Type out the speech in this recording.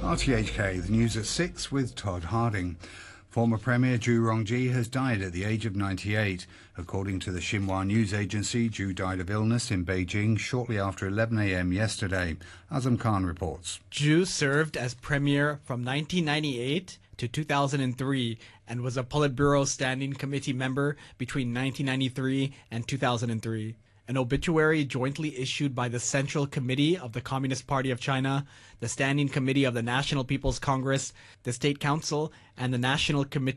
RTHK, the news at 6 with Todd Harding. Former Premier Zhu Rongji has died at the age of 98. According to the Xinhua news agency, Zhu died of illness in Beijing shortly after 11 a.m. yesterday. Azam Khan reports. Zhu served as premier from 1998 to 2003 and was a Politburo Standing Committee member between 1993 and 2003. An obituary jointly issued by the Central Committee of the Communist Party of China, the Standing Committee of the National People's Congress, the State Council, and the National Committee